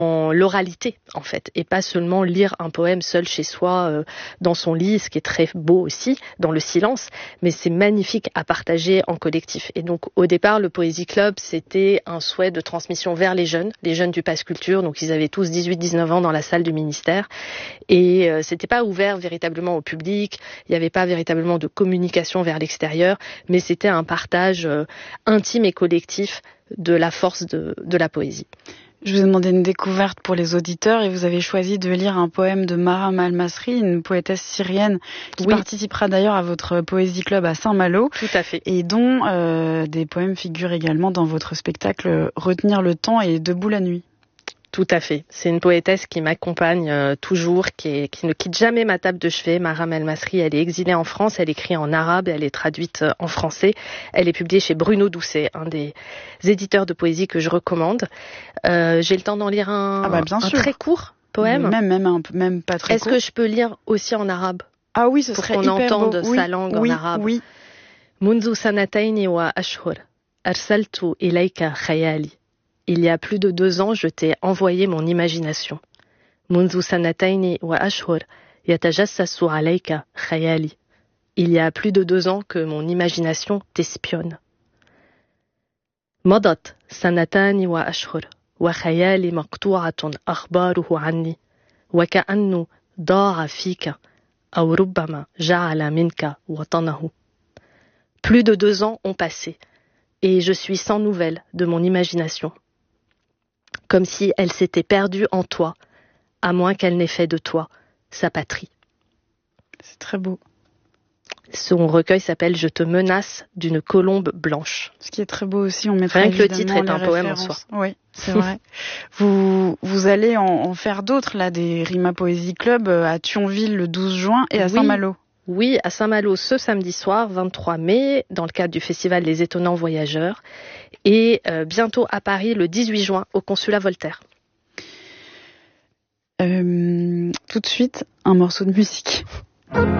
l'oralité en fait, et pas seulement lire un poème seul chez soi dans son lit, ce qui est très beau aussi dans le silence, mais c'est magnifique à partager en collectif. Et donc au départ le Poésie Club c'était un souhait de transmission vers les jeunes du Pass Culture, donc ils avaient tous 18-19 ans dans la salle du ministère, et c'était pas ouvert véritablement au public, il n'y avait pas véritablement de communication vers l'extérieur, mais c'était un partage intime et collectif de la force de la poésie. Je vous ai demandé une découverte pour les auditeurs et vous avez choisi de lire un poème de Maram Al-Masri, une poétesse syrienne qui participera d'ailleurs à votre Poésie Club à Saint-Malo. Tout à fait. Et dont des poèmes figurent également dans votre spectacle Retenir le temps et Debout la nuit. Tout à fait. C'est une poétesse qui m'accompagne toujours, qui ne quitte jamais ma table de chevet. Maram El-Masri, elle est exilée en France, elle écrit en arabe, elle est traduite en français. Elle est publiée chez Bruno Doucet, un des éditeurs de poésie que je recommande. J'ai le temps d'en lire un très court poème. Même pas très court. Est-ce que je peux lire aussi en arabe? Ah oui, ce serait hyper beau. Pour qu'on entende sa langue en arabe. Oui. Munzu sanatayni wa ashhur, arsaltu ilayka khayali. Il y a plus de 2 ans, je t'ai envoyé mon imagination. Munzu sanatayni wa ashhur, yatajassasu alayka khayali. Il y a plus de 2 ans que mon imagination t'espionne. Madat sanatani wa ashhur, wa khayali maqtu'atun akhbaruhu anni, wa ka'annu da'a fika, aw rubbama ja'ala minka watanahu. Plus de 2 ans ont passé, et je suis sans nouvelles de mon imagination. Comme si elle s'était perdue en toi, à moins qu'elle n'ait fait de toi sa patrie. C'est très beau. Son recueil s'appelle « Je te menace d'une colombe blanche ». Ce qui est très beau aussi, on mettra rien que le évidemment titre est un poème en références. soi. Oui, c'est vrai. Vous allez en faire d'autres, là, des Rima Poésie Club à Thionville le 12 juin et à Saint-Malo. Oui, à Saint-Malo ce samedi soir, 23 mai, dans le cadre du festival Les Étonnants Voyageurs. Et bientôt à Paris, le 18 juin, au Consulat Voltaire. Tout de suite, un morceau de musique.